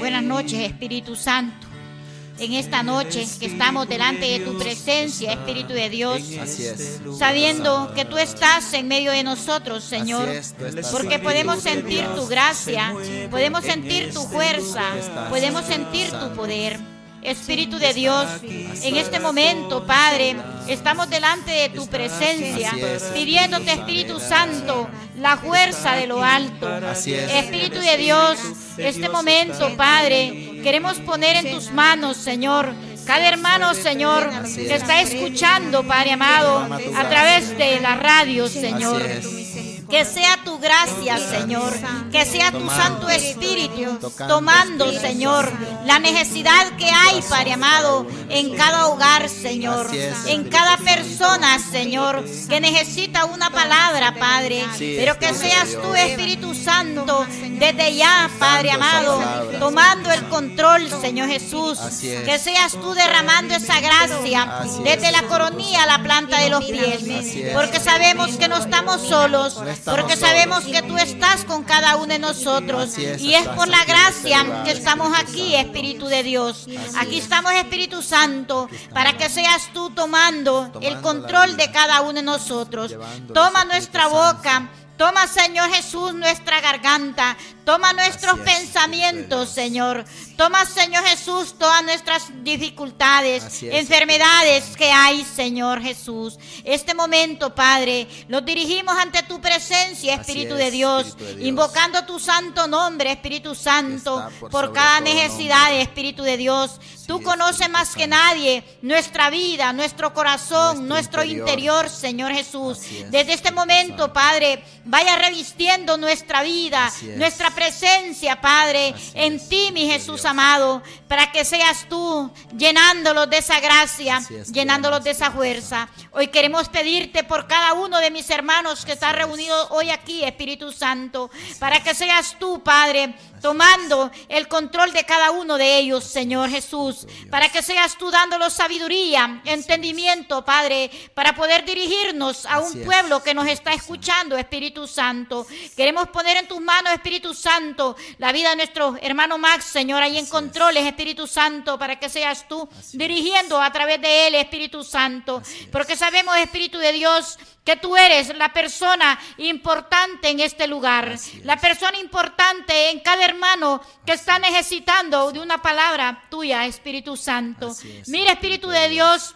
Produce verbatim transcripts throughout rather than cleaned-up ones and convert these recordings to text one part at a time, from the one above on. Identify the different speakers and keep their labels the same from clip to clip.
Speaker 1: buenas noches, Espíritu Santo. En esta noche que estamos delante de tu presencia, Espíritu de Dios,
Speaker 2: así es,
Speaker 1: sabiendo que tú estás en medio de nosotros, Señor,
Speaker 2: es,
Speaker 1: porque podemos sentir tu gracia, podemos sentir tu fuerza, podemos sentir tu poder. Espíritu de Dios, en este momento, Padre, estamos delante de tu presencia, pidiéndote, Espíritu Santo, la fuerza de lo alto. Espíritu de Dios, este momento, Padre, queremos poner en tus manos, Señor, cada hermano, Señor, que está escuchando, Padre amado, a través de la radio, Señor. Que sea tu gracia, Señor, que sea tu Santo Espíritu tomando, Señor, la necesidad que hay, Padre amado, en cada hogar, Señor, en cada persona, Señor, que necesita una palabra, Padre, pero que seas tú, Espíritu Santo, desde ya, Padre amado, tomando el control, Señor Jesús, que seas tú derramando esa gracia desde la coronilla a la planta de los pies, porque sabemos que no estamos solos, porque sabemos que tú estás con cada uno de nosotros y es por la gracia que estamos aquí, Espíritu de Dios. Aquí estamos, Espíritu Santo, para que seas tú tomando el control de cada uno de nosotros. Toma nuestra boca. Toma, Señor Jesús, nuestra garganta. Toma nuestros pensamientos, Señor. Toma, Señor Jesús, todas nuestras dificultades, enfermedades que hay, Señor Jesús. Este momento, Padre, los dirigimos ante tu presencia, Espíritu de Dios, invocando tu santo nombre, Espíritu Santo, por cada necesidad, Espíritu de Dios. Tú conoces más que nadie nuestra vida, nuestro corazón, nuestro interior, Señor Jesús. Desde este momento, Padre, vaya revistiendo nuestra vida, nuestra presencia, Padre, en ti, mi Jesús amado, para que seas tú llenándolos de esa gracia, llenándolos de esa fuerza. Hoy queremos pedirte por cada uno de mis hermanos que está reunido hoy aquí, Espíritu Santo, para que seas tú, Padre, tomando el control de cada uno de ellos, Señor Jesús, para que seas tú dándolos sabiduría, entendimiento, Padre, para poder dirigirnos a un pueblo que nos está escuchando, Espíritu Santo. Queremos poner en tus manos, Espíritu Santo, la vida de nuestro hermano Max, Señor, ahí en controles, Espíritu Santo, para que seas tú dirigiendo a través de él, Espíritu Santo, porque sabemos, Espíritu de Dios, que tú eres la persona importante en este lugar, la persona importante en cada hermano que está necesitando de una palabra tuya, Espíritu Santo. Mira, Espíritu de Dios,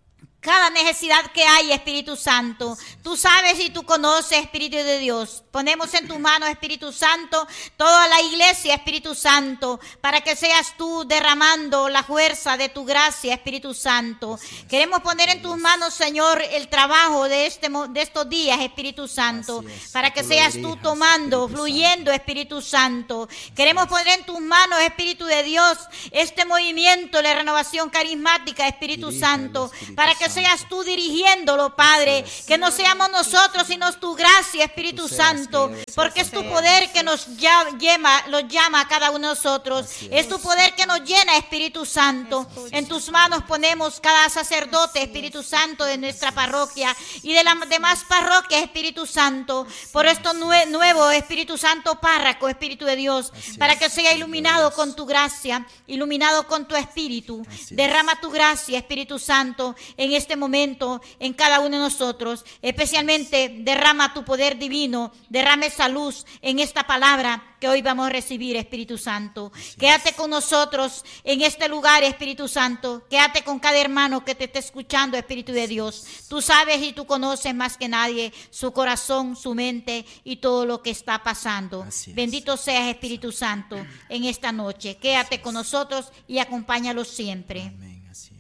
Speaker 1: cada necesidad que hay, Espíritu Santo, tú sabes y tú conoces, Espíritu de Dios. Ponemos en tus manos, Espíritu Santo, toda la iglesia, Espíritu Santo, para que seas tú derramando la fuerza de tu gracia, Espíritu Santo. Queremos poner en tus manos, Señor, el trabajo de, este, de estos días, Espíritu Santo, para que seas tú tomando, fluyendo, Espíritu Santo. Queremos poner en tus manos, Espíritu de Dios, este movimiento de renovación carismática, Espíritu Santo, para que seas tú dirigiéndolo, Padre, que no seamos nosotros, sino tu gracia, Espíritu Santo, porque es tu poder que nos llama, los llama a cada uno de nosotros, es tu poder que nos llena, Espíritu Santo. En tus manos ponemos cada sacerdote, Espíritu Santo, de nuestra parroquia y de las demás parroquias, Espíritu Santo, por esto nue nuevo, Espíritu Santo, párroco, Espíritu de Dios, para que sea iluminado con tu gracia, iluminado con tu Espíritu. Derrama tu gracia, Espíritu Santo, en este momento en cada uno de nosotros, especialmente derrama tu poder divino, derrama esa luz en esta palabra que hoy vamos a recibir, Espíritu Santo. Quédate con nosotros en este lugar, Espíritu Santo. Quédate con cada hermano que te esté escuchando, Espíritu de Dios. Tú sabes y tú conoces más que nadie su corazón, su mente y todo lo que está pasando. Bendito seas, Espíritu Santo, en esta noche. Quédate con nosotros y acompáñalos siempre.
Speaker 2: Amén.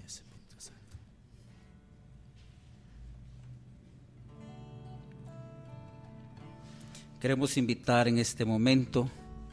Speaker 3: Queremos invitar en este momento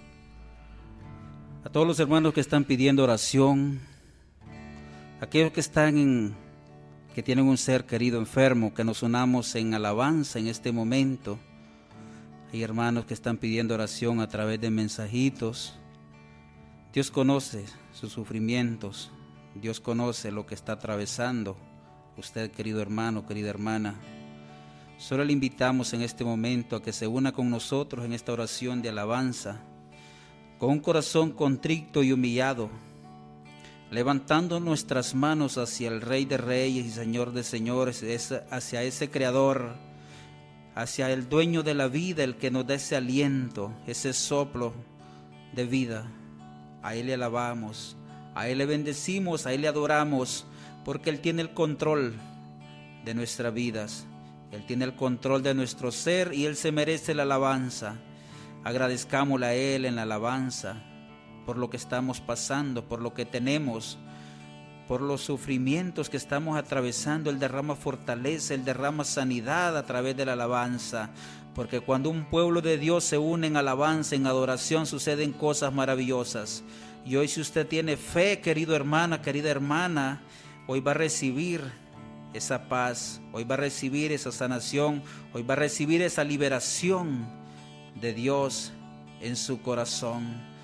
Speaker 3: a todos los hermanos que están pidiendo oración, aquellos que están en, que tienen un ser querido enfermo, que nos unamos en alabanza en este momento. Hay hermanos que están pidiendo oración a través de mensajitos. Dios conoce sus sufrimientos, Dios conoce lo que está atravesando usted, querido hermano, querida hermana. Solo le invitamos en este momento a que se una con nosotros en esta oración de alabanza, con un corazón contrito y humillado, levantando nuestras manos hacia el Rey de Reyes y Señor de Señores, hacia ese Creador, hacia el dueño de la vida, el que nos da ese aliento, ese soplo de vida. A Él le alabamos, a Él le bendecimos, a Él le adoramos, porque Él tiene el control de nuestras vidas, Él tiene el control de nuestro ser y Él se merece la alabanza. Agradezcámosle a Él en la alabanza por lo que estamos pasando, por lo que tenemos, por los sufrimientos que estamos atravesando. Él derrama fortaleza, Él derrama sanidad a través de la alabanza, porque cuando un pueblo de Dios se une en alabanza, en adoración, suceden cosas maravillosas. Y hoy, si usted tiene fe, querido hermana, querida hermana, hoy va a recibir esa paz, hoy va a recibir esa sanación, hoy va a recibir esa liberación de Dios en su corazón.